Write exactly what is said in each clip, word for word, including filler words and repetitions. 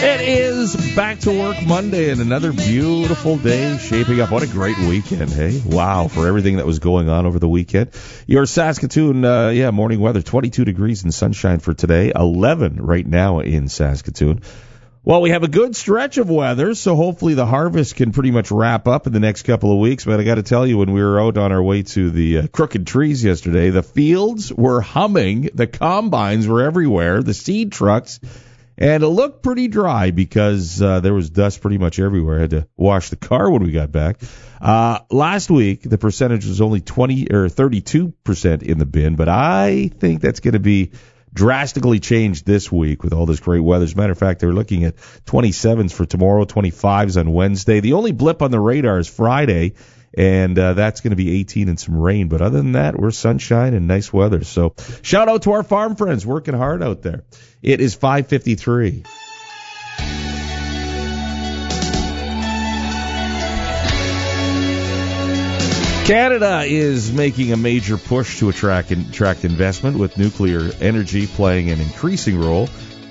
It is Back to Work Monday and another beautiful day shaping up. What a great weekend, hey? Wow, for everything that was going on over the weekend. Your Saskatoon, uh, yeah, morning weather, twenty-two degrees and sunshine for today, eleven right now in Saskatoon. Well, we have a good stretch of weather, so hopefully the harvest can pretty much wrap up in the next couple of weeks. But I got to tell you, when we were out on our way to the uh, Crooked Trees yesterday, the fields were humming, the combines were everywhere, the seed trucks. And it looked pretty dry because uh, there was dust pretty much everywhere. I had to wash the car when we got back. Uh, last week, the percentage was only twenty or thirty-two percent in the bin, but I think that's going to be drastically changed this week with all this great weather. As a matter of fact, they're looking at twenty-sevens for tomorrow, twenty-fives on Wednesday. The only blip on the radar is Friday, and uh, that's going to be eighteen and some rain. But other than that, we're sunshine and nice weather. So shout out to our farm friends working hard out there. It is five fifty-three. Canada is making a major push to attract, attract investment, with nuclear energy playing an increasing role.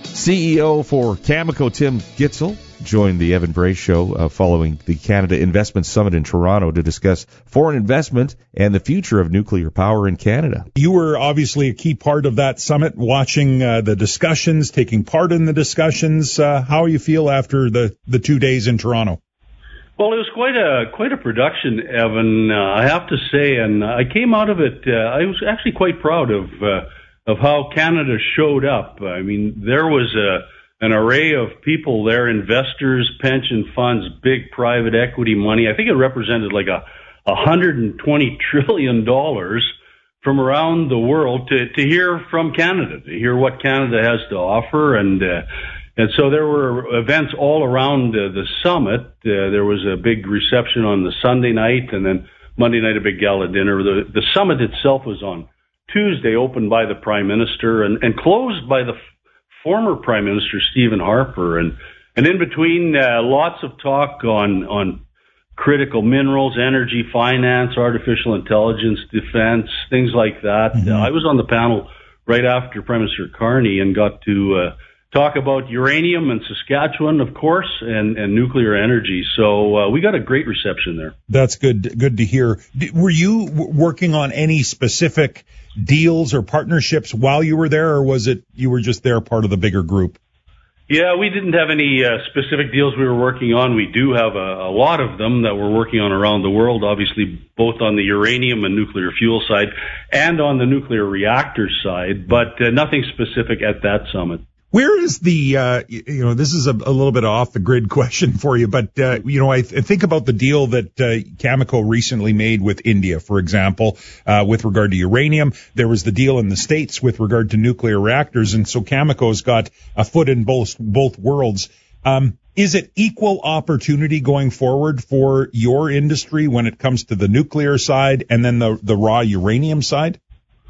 C E O for Cameco, Tim Gitzel, joined the Evan Bray Show uh, following the Canada Investment Summit in Toronto to discuss foreign investment and the future of nuclear power in Canada. You were obviously a key part of that summit, watching uh, the discussions, taking part in the discussions. Uh, how you feel after the, the two days in Toronto? Well, it was quite a quite a production, Evan, uh, I have to say, and I came out of it, uh, I was actually quite proud of uh, of how Canada showed up. I mean, there was a an array of people there, investors, pension funds, big private equity money. I think it represented like a one hundred twenty trillion dollars from around the world to, to hear from Canada, to hear what Canada has to offer. And uh, and so there were events all around uh, the summit. Uh, there was a big reception on the Sunday night, and then Monday night a big gala dinner. The, the summit itself was on Tuesday, opened by the Prime Minister and, and closed by the former Prime Minister Stephen Harper, and and in between, uh, lots of talk on on critical minerals, energy, finance, artificial intelligence, defense, things like that. Mm-hmm. Uh, I was on the panel right after Prime Minister Carney and got to uh, talk about uranium and Saskatchewan, of course, and, and nuclear energy. So uh, we got a great reception there. That's good. Good to hear. Were you w- working on any specific deals or partnerships while you were there, or was it you were just there part of the bigger group? Yeah, we didn't have any uh, specific deals we were working on. We do have a, a lot of them that we're working on around the world, obviously both on the uranium and nuclear fuel side and on the nuclear reactor side, but uh, nothing specific at that summit. Where is the, uh, you know, this is a, a little bit off the grid question for you, but, uh, you know, I, th- I think about the deal that, uh, Cameco recently made with India, for example, uh, with regard to uranium. There was the deal in the States with regard to nuclear reactors. And so Cameco's got a foot in both, both worlds. Um, is it equal opportunity going forward for your industry when it comes to the nuclear side and then the, the raw uranium side?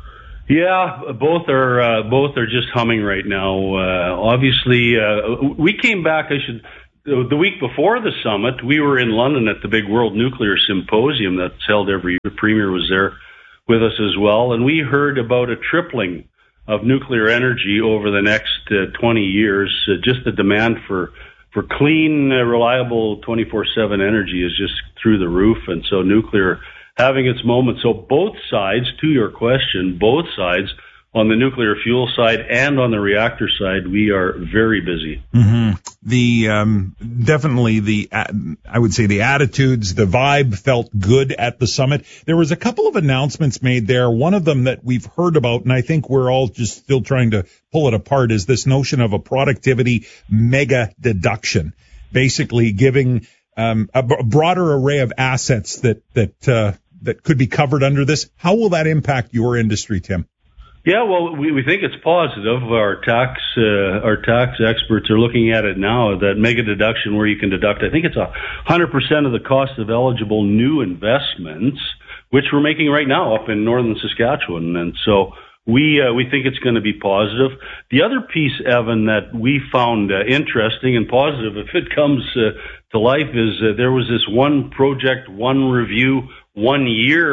Yeah, both are uh, both are just humming right now. Uh, obviously, uh, we came back. I should the week before the summit, we were in London at the big World Nuclear Symposium that's held every year. The Premier was there with us as well, and we heard about a tripling of nuclear energy over the next uh, twenty years. Uh, just the demand for for clean, uh, reliable, twenty-four seven energy is just through the roof, and so nuclear having its moment. So both sides, to your question, both sides, on the nuclear fuel side and on the reactor side, we are very busy. Mm-hmm. The um, definitely the uh, I would say the attitudes, the vibe felt good at the summit. There was a couple of announcements made there. One of them that we've heard about, and I think we're all just still trying to pull it apart, is this notion of a productivity mega deduction, basically giving um, a b- broader array of assets that that uh, that could be covered under this. How will that impact your industry, Tim? Yeah, well, we, we think it's positive. Our tax uh, our tax experts are looking at it now, that mega deduction where you can deduct, I think it's one hundred percent of the cost of eligible new investments, which we're making right now up in northern Saskatchewan. And so we uh, we think it's going to be positive. The other piece, Evan, that we found uh, interesting and positive, if it comes uh, to life, is uh, there was this one project, one review, one year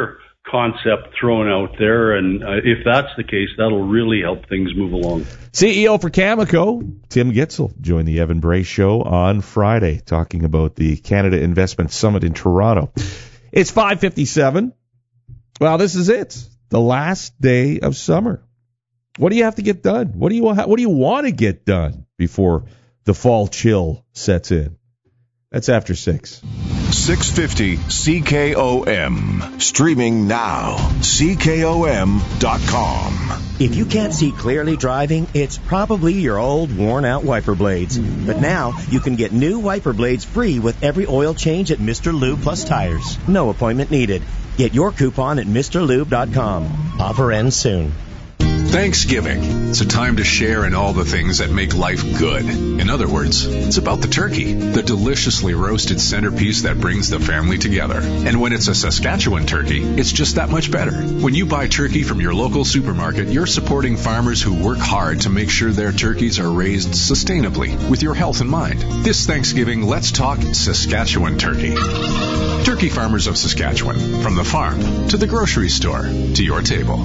concept thrown out there, and uh, if that's the case, that'll really help things move along. C E O for Cameco, Tim Gitzel, joined the Evan Bray Show on Friday, talking about the Canada Investment Summit in Toronto. It's five fifty-seven. Well, this is it, the last day of summer. What do you have to get done? What do you what do you want to get done before the fall chill sets in? That's after six. six fifty C K O M. Streaming now. C K O M dot com. If you can't see clearly driving, it's probably your old worn-out wiper blades. But now you can get new wiper blades free with every oil change at Mister Lube Plus Tires. No appointment needed. Get your coupon at Mister Lube dot com. Offer ends soon. Thanksgiving. It's a time to share in all the things that make life good. In other words, it's about the turkey, the deliciously roasted centerpiece that brings the family together. And when it's a Saskatchewan turkey, it's just that much better. When you buy turkey from your local supermarket, you're supporting farmers who work hard to make sure their turkeys are raised sustainably with your health in mind. This Thanksgiving, let's talk Saskatchewan turkey. Turkey farmers of Saskatchewan, from the farm to the grocery store to your table.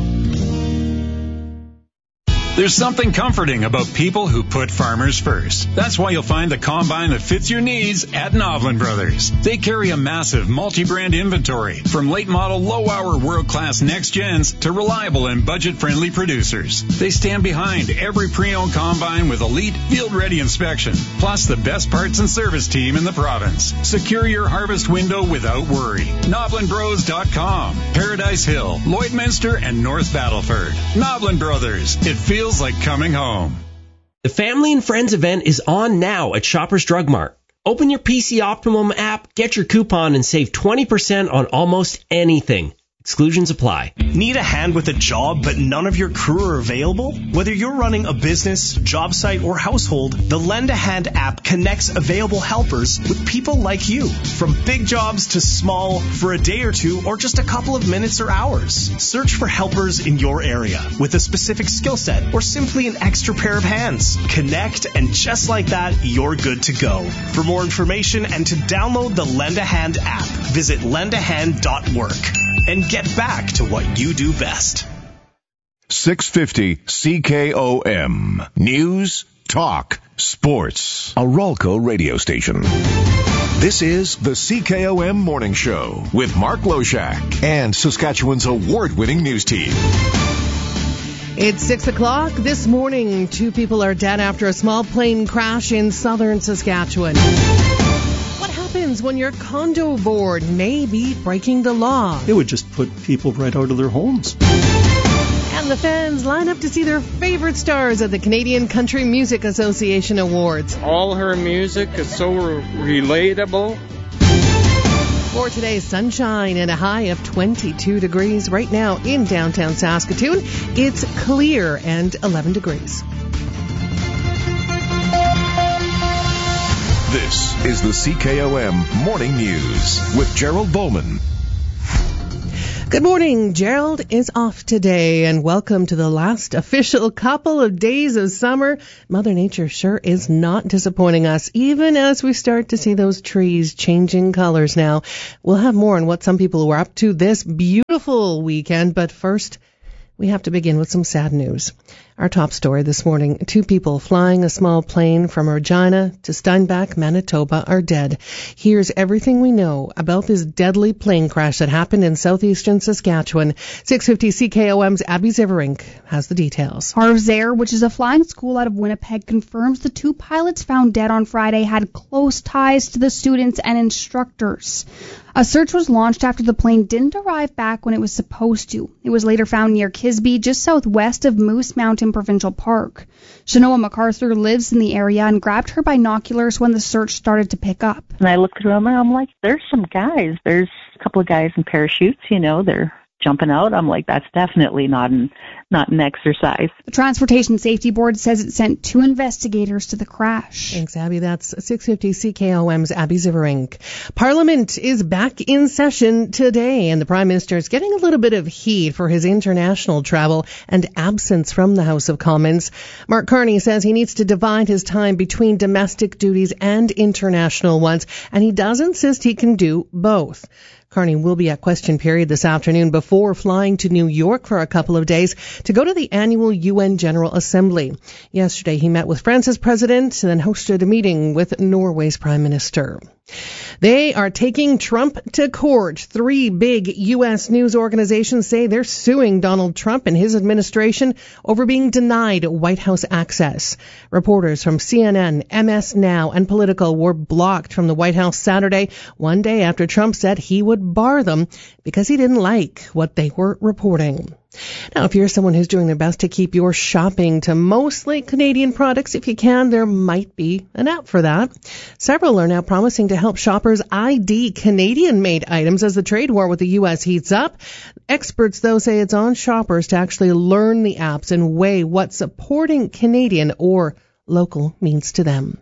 There's something comforting about people who put farmers first. That's why you'll find the combine that fits your needs at Novlin Brothers. They carry a massive multi-brand inventory, from late-model, low-hour, world-class next-gens to reliable and budget-friendly producers. They stand behind every pre-owned combine with elite, field-ready inspection, plus the best parts and service team in the province. Secure your harvest window without worry. Novlin Bros dot com, Paradise Hill, Lloydminster, and North Battleford. Novlin Brothers. It feels like coming home. The Family and Friends event is on now at Shoppers Drug Mart. Open your P C Optimum app, get your coupon, and save twenty percent on almost anything. Exclusions apply. Need a hand with a job, but none of your crew are available? Whether you're running a business, job site, or household, the Lend a Hand app connects available helpers with people like you. From big jobs to small, for a day or two, or just a couple of minutes or hours. Search for helpers in your area with a specific skill set or simply an extra pair of hands. Connect, and just like that, you're good to go. For more information and to download the Lend a Hand app, visit lend a hand dot work. And get back to what you do best. six fifty C K O M. News, talk, sports. A Rolco radio station. This is the C K O M Morning Show with Mark Loshak and Saskatchewan's award-winning news team. It's six o'clock this morning. Two people are dead after a small plane crash in southern Saskatchewan. What happens when your condo board may be breaking the law? It would just put people right out of their homes. And the fans line up to see their favorite stars at the Canadian Country Music Association Awards. All her music is so relatable. For today, sunshine and a high of twenty-two degrees. Right now in downtown Saskatoon, it's clear and eleven degrees. This is the C K O M Morning News with Gerald Bowman. Good morning. Gerald is off today, and welcome to the last official couple of days of summer. Mother Nature sure is not disappointing us, even as we start to see those trees changing colors now. We'll have more on what some people were up to this beautiful weekend, but first, we have to begin with some sad news. Our top story this morning, two people flying a small plane from Regina to Steinbach, Manitoba are dead. Here's everything we know about this deadly plane crash that happened in southeastern Saskatchewan. six fifty C K O M's Abby Ziverink has the details. Harv's Air, which is a flying school out of Winnipeg, confirms the two pilots found dead on Friday had close ties to the students and instructors. A search was launched after the plane didn't arrive back when it was supposed to. It was later found near Kisby, just southwest of Moose Mountain Provincial Park. Shanoa MacArthur lives in the area and grabbed her binoculars when the search started to pick up. And I looked around and I'm like, there's some guys. There's a couple of guys in parachutes, you know, they're jumping out. I'm like, that's definitely not an, not an exercise. The Transportation Safety Board says it sent two investigators to the crash. Thanks, Abby. That's six fifty C K O M's Abby Ziverink. Parliament is back in session today, and the Prime Minister is getting a little bit of heat for his international travel and absence from the House of Commons. Mark Carney says he needs to divide his time between domestic duties and international ones, and he does insist he can do both. Carney will be at question period this afternoon before flying to New York for a couple of days to go to the annual U N General Assembly. Yesterday he met with France's president and then hosted a meeting with Norway's prime minister. They are taking Trump to court. Three big U S news organizations say they're suing Donald Trump and his administration over being denied White House access. Reporters from C N N, M S Now, and Politico were blocked from the White House Saturday, one day after Trump said he would bar them because he didn't like what they were reporting. Now, if you're someone who's doing their best to keep your shopping to mostly Canadian products, if you can, there might be an app for that. Several are now promising to help shoppers I D Canadian-made items as the trade war with the U S heats up. Experts, though, say it's on shoppers to actually learn the apps and weigh what supporting Canadian or local means to them.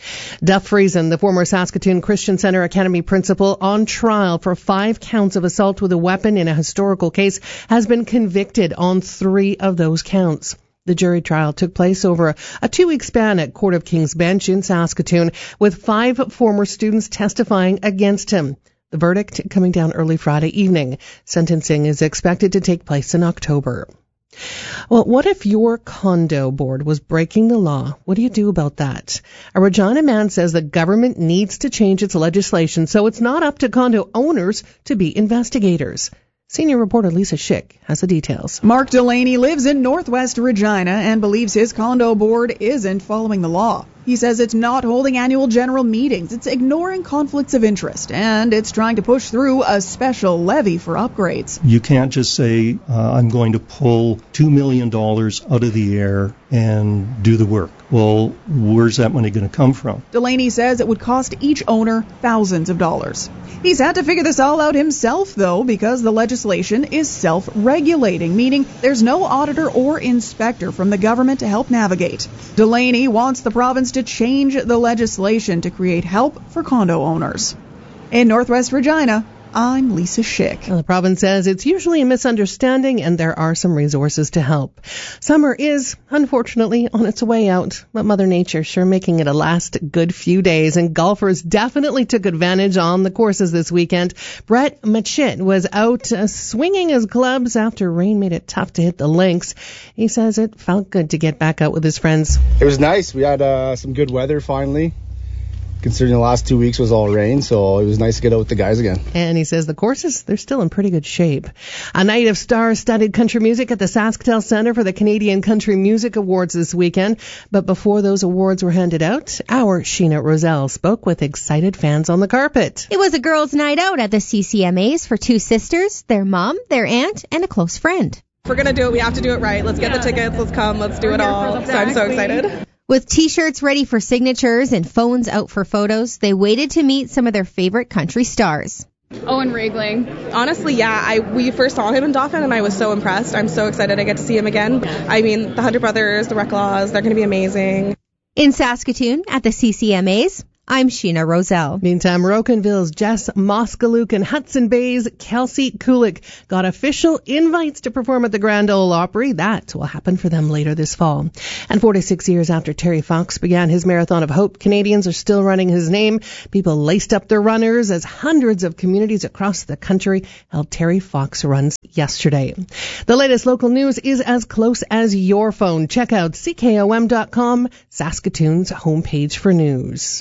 Duff Friesen, the former Saskatoon Christian Centre Academy principal, on trial for five counts of assault with a weapon in a historical case, has been convicted on three of those counts. The jury trial took place over a two-week span at Court of King's Bench in Saskatoon, with five former students testifying against him. The verdict coming down early Friday evening. Sentencing is expected to take place in October. Well, what if your condo board was breaking the law? What do you do about that? A Regina man says the government needs to change its legislation so it's not up to condo owners to be investigators. Senior reporter Lisa Schick has the details. Mark Delaney lives in Northwest Regina and believes his condo board isn't following the law. He says it's not holding annual general meetings, it's ignoring conflicts of interest, and it's trying to push through a special levy for upgrades. You can't just say, uh, I'm going to pull two million dollars out of the air and do the work. Well, where's that money going to come from? Delaney says it would cost each owner thousands of dollars. He's had to figure this all out himself, though, because the legislation is self-regulating, meaning there's no auditor or inspector from the government to help navigate. Delaney wants the province to change the legislation to create help for condo owners. In Northwest Regina, I'm Lisa Schick. Well, the province says it's usually a misunderstanding and there are some resources to help. Summer is, unfortunately, on its way out, but Mother Nature sure making it a last good few days, and golfers definitely took advantage on the courses this weekend. Brett Machit was out uh, swinging his clubs after rain made it tough to hit the links. He says it felt good to get back out with his friends. It was nice. We had uh, some good weather finally, considering the last two weeks was all rain, so it was nice to get out with the guys again. And he says the courses, they're still in pretty good shape. A night of star-studded country music at the SaskTel Centre for the Canadian Country Music Awards this weekend. But before those awards were handed out, our Sheena Roselle spoke with excited fans on the carpet. It was a girls' night out at the C C M As for two sisters, their mom, their aunt, and a close friend. If we're going to do it, we have to do it right. Let's get yeah. the tickets, let's come, let's do it all. So I'm so excited. With T-shirts ready for signatures and phones out for photos, they waited to meet some of their favorite country stars. Owen Regling. Honestly, yeah, I we first saw him in Dauphin and I was so impressed. I'm so excited I get to see him again. I mean, the Hunter Brothers, the Reclaws, they're going to be amazing. In Saskatoon at the C C M As, I'm Sheena Roselle. Meantime, Rocanville's Jess Moskaluk and Hudson Bay's Kelsey Kulik got official invites to perform at the Grand Ole Opry. That will happen for them later this fall. And forty-six years after Terry Fox began his Marathon of Hope, Canadians are still running his name. People laced up their runners as hundreds of communities across the country held Terry Fox runs yesterday. The latest local news is as close as your phone. Check out C K O M dot com, Saskatoon's homepage for news.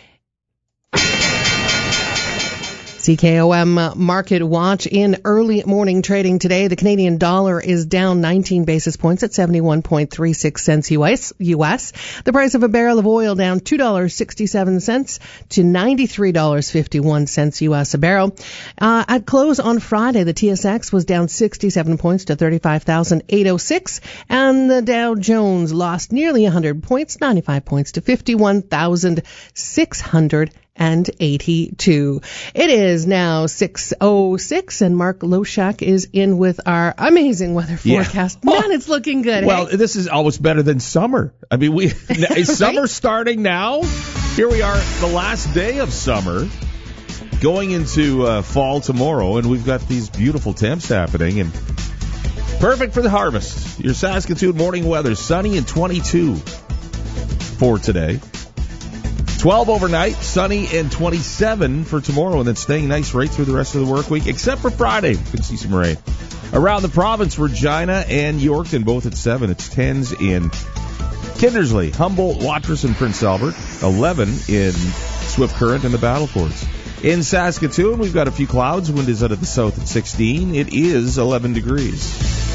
C K O M Market Watch in early morning trading today. The Canadian dollar is down nineteen basis points at seventy-one point three six cents U S. U S. The price of a barrel of oil down two dollars and sixty-seven cents to ninety-three dollars and fifty-one cents U S a barrel. Uh, at close on Friday, the T S X was down sixty-seven points to thirty-five thousand eight hundred six, and the Dow Jones lost nearly one hundred points, ninety-five points to fifty-one thousand six hundred eighty-two. It is now six oh six, and Mark Loshak is in with our amazing weather forecast. Yeah. Man, it's looking good. Well, hey? This is almost better than summer. I mean, we is summer starting now? Here we are, the last day of summer, going into uh, fall tomorrow, and we've got these beautiful temps happening, and perfect for the harvest. Your Saskatoon morning weather, sunny and twenty-two for today. twelve overnight, sunny and twenty-seven for tomorrow, and then staying nice right through the rest of the work week, except for Friday. We could see some rain. Around the province, Regina and Yorkton, both at seven. It's tens in Kindersley, Humboldt, Watrous, and Prince Albert. eleven in Swift Current and the Battlefords. In Saskatoon, we've got a few clouds. Wind is out of the south at sixteen. It is eleven degrees.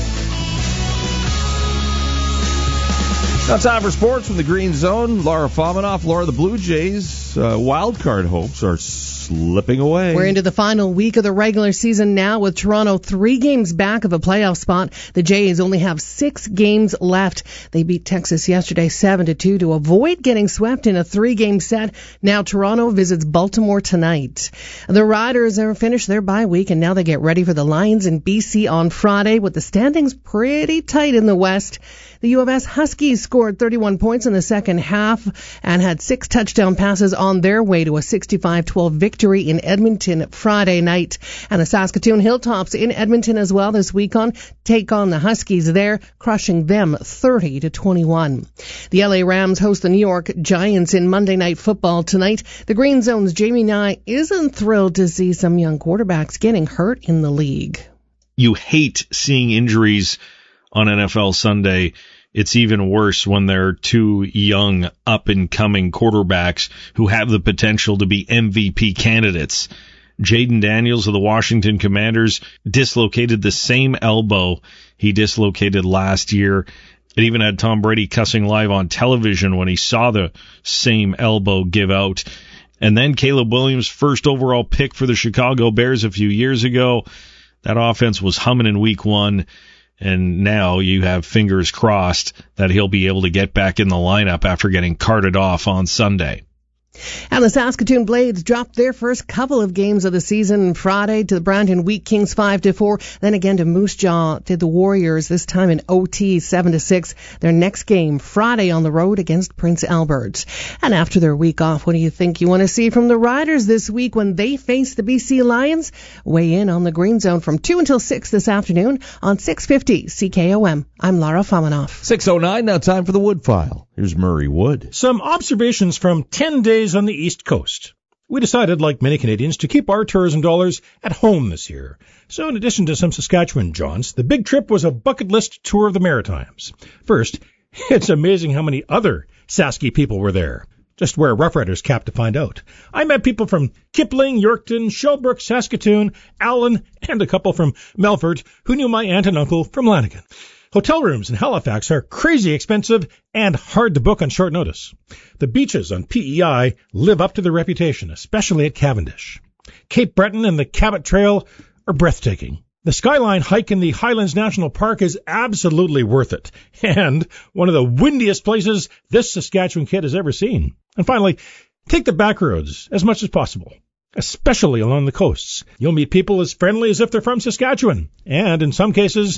Now time for sports from the Green Zone. Laura Fominoff. Laura, the Blue Jays' uh, wild card hopes are slipping away. We're into the final week of the regular season now, with Toronto three games back of a playoff spot. The Jays only have six games left. They beat Texas yesterday seven to two to avoid getting swept in a three-game set. Now Toronto visits Baltimore tonight. The Riders have finished their bye week, and now they get ready for the Lions in B C on Friday, with the standings pretty tight in the West. The U of S Huskies scored thirty-one points in the second half and had six touchdown passes on their way to a sixty-five twelve victory in Edmonton Friday night. And the Saskatoon Hilltops in Edmonton as well this weekend take on the Huskies there, crushing them thirty to twenty-one. The L A Rams host the New York Giants in Monday Night Football tonight. The Green Zone's Jamie Nye isn't thrilled to see some young quarterbacks getting hurt in the league. You hate seeing injuries on N F L Sunday. It's even worse when they're two young, up-and-coming quarterbacks who have the potential to be M V P candidates. Jaden Daniels of the Washington Commanders dislocated the same elbow he dislocated last year. It even had Tom Brady cussing live on television when he saw the same elbow give out. And then Caleb Williams, first overall pick for the Chicago Bears a few years ago. That offense was humming in week one. And now you have fingers crossed that he'll be able to get back in the lineup after getting carted off on Sunday. And the Saskatoon Blades dropped their first couple of games of the season Friday to the Brandon Wheat Kings five to four, then again to Moose Jaw to the Warriors, this time in O T seven to six. Their next game Friday on the road against Prince Albert. And after their week off, what do you think you want to see from the Riders this week when they face the B C Lions? Weigh in on the Green Zone from two until six this afternoon on six fifty C K O M. I'm Lara Fominoff. six oh nine, now time for the Wood File. Here's Murray Wood. Some observations from ten days on the East Coast. We decided, like many Canadians, to keep our tourism dollars at home this year. So in addition to some Saskatchewan jaunts, the big trip was a bucket list tour of the Maritimes. First, it's amazing how many other Sasky people were there. Just wear a Rough Riders cap to find out. I met people from Kipling, Yorkton, Shellbrook, Saskatoon, Allen, and a couple from Melfort who knew my aunt and uncle from Lanigan. Hotel rooms in Halifax are crazy expensive and hard to book on short notice. The beaches on P E I live up to their reputation, especially at Cavendish. Cape Breton and the Cabot Trail are breathtaking. The Skyline hike in the Highlands National Park is absolutely worth it, and one of the windiest places this Saskatchewan kid has ever seen. And finally, take the back roads as much as possible, especially along the coasts. You'll meet people as friendly as if they're from Saskatchewan, and in some cases,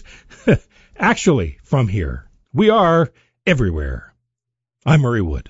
actually from here. We are everywhere. I'm Murray Wood.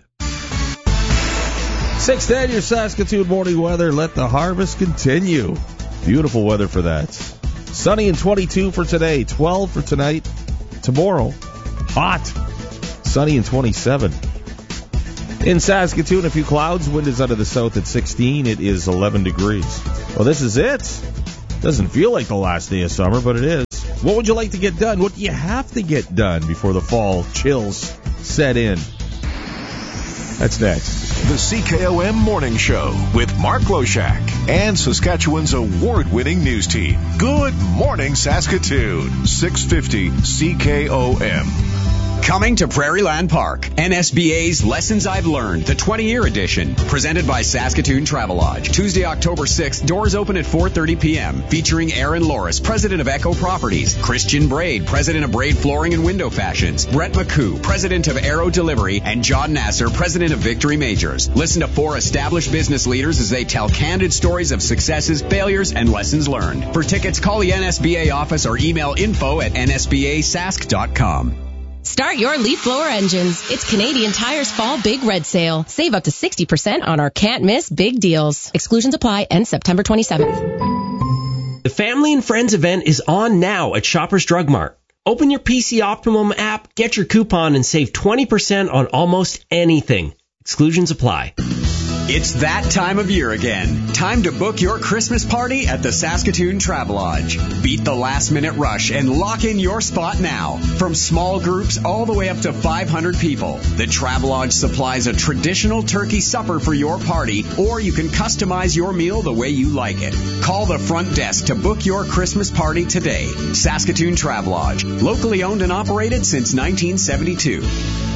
six ten, your Saskatoon morning weather. Let the harvest continue. Beautiful weather for that. Sunny and twenty-two for today, twelve for tonight. Tomorrow, hot. Sunny and twenty-seven. In Saskatoon, a few clouds. Wind is out of the south at sixteen. It is eleven degrees. Well, this is it. Doesn't feel like the last day of summer, but it is. What would you like to get done? What do you have to get done before the fall chills set in? That's next. The C K O M Morning Show with Mark Loshak and Saskatchewan's award-winning news team. Good morning, Saskatoon. six fifty C K O M. Coming to Prairieland Park, N S B A's Lessons I've Learned, the twenty-year edition, presented by Saskatoon Travelodge. Tuesday, October sixth, doors open at four thirty p.m., featuring Aaron Loris, president of Echo Properties, Christian Braid, president of Braid Flooring and Window Fashions, Brett McCoo, president of Arrow Delivery, and John Nasser, president of Victory Majors. Listen to four established business leaders as they tell candid stories of successes, failures, and lessons learned. For tickets, call the N S B A office or email info at n s b a sask dot com. Start your leaf blower engines. It's Canadian Tire's Fall Big Red Sale. Save up to sixty percent on our can't miss big deals. Exclusions apply. End September twenty-seventh. The Family and Friends event is on now at Shoppers Drug Mart. Open your P C Optimum app, get your coupon, and save twenty percent on almost anything. Exclusions apply. It's that time of year again. Time to book your Christmas party at the Saskatoon Travelodge. Beat the last-minute rush and lock in your spot now. From small groups all the way up to five hundred people, the Travelodge supplies a traditional turkey supper for your party, or you can customize your meal the way you like it. Call the front desk to book your Christmas party today. Saskatoon Travelodge, locally owned and operated since nineteen seventy-two.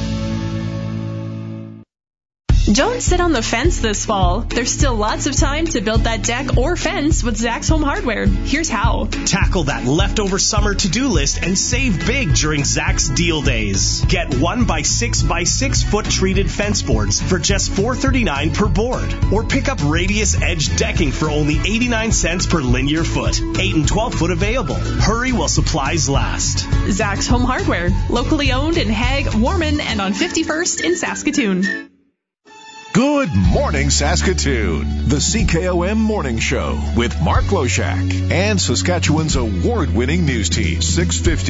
Don't sit on the fence this fall. There's still lots of time to build that deck or fence with Zach's Home Hardware. Here's how. Tackle that leftover summer to-do list and save big during Zach's Deal Days. Get one by six by six foot treated fence boards for just four thirty-nine per board. Or pick up Radius Edge decking for only eighty-nine cents per linear foot. eight and twelve foot available. Hurry while supplies last. Zach's Home Hardware. Locally owned in Hague, Warman, and on fifty-first in Saskatoon. Good morning, Saskatoon. The C K O M Morning Show with Mark Loshak and Saskatchewan's award-winning news team, six fifty